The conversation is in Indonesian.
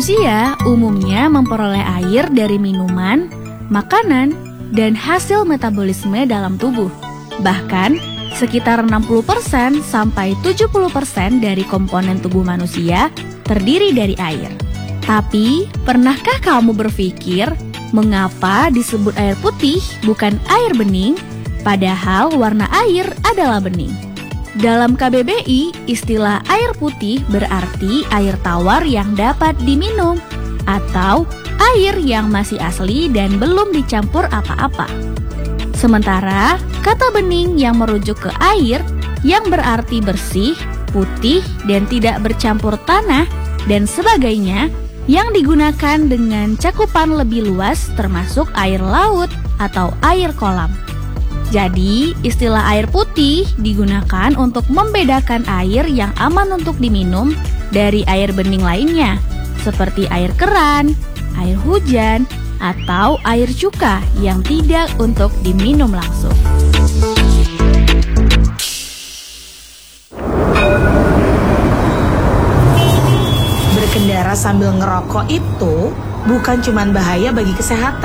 Manusia umumnya memperoleh air dari minuman, makanan, dan hasil metabolisme dalam tubuh. Bahkan, sekitar 60% sampai 70% dari komponen tubuh manusia terdiri dari air. Tapi, pernahkah kamu berpikir mengapa disebut air putih bukan air bening, padahal warna air adalah bening? Dalam KBBI, istilah air putih berarti air tawar yang dapat diminum atau air yang masih asli dan belum dicampur apa-apa. Sementara kata bening yang merujuk ke air yang berarti bersih, putih, dan tidak bercampur tanah dan sebagainya yang digunakan dengan cakupan lebih luas termasuk air laut atau air kolam. Jadi, istilah air putih digunakan untuk membedakan air yang aman untuk diminum dari air bening lainnya, seperti air keran, air hujan, atau air cuka yang tidak untuk diminum langsung. Berkendara sambil ngerokok itu bukan cuma bahaya bagi kesehatan.